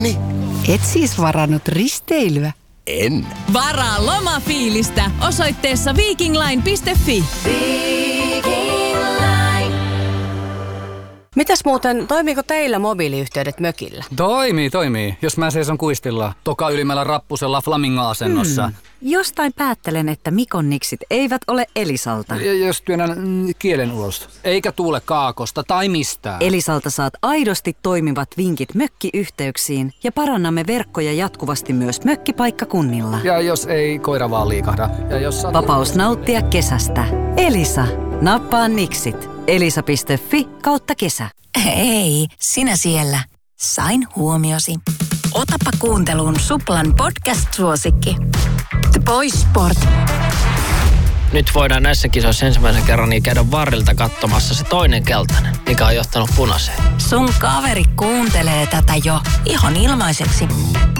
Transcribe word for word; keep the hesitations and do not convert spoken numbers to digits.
Niin. Et siis varannut risteilyä? En. Varaa lomafiilistä osoitteessa viking line piste fi. Viking Line. Mitäs muuten, toimiiko teillä mobiiliyhteydet mökillä? Toimii, toimii. Jos mä seison kuistilla, toka ylimmällä rappusella flamingo-asennossa. Hmm. Jostain päättelen, että Mikon niksit eivät ole Elisalta. Ja jos työnnän mm, kielen ulos. Eikä tuule kaakosta tai mistään. Elisalta saat aidosti toimivat vinkit mökkiyhteyksiin ja parannamme verkkoja jatkuvasti myös mökkipaikkakunnilla. Ja jos ei koira vaan liikahda. Ja jos sat... Vapaus nauttia kesästä. Elisa. Nappaa niksit. Elisa piste fi kautta kesä. Hei, sinä siellä. Sain huomiosi. Otapa kuunteluun Suplan podcast-suosikki. The Boys Sport. Nyt voidaan näissä kisoissa ensimmäisen kerran niin käydä varrilta katsomassa se toinen keltainen, mikä on johtanut punaiseen. Sun kaveri kuuntelee tätä jo ihan ilmaiseksi.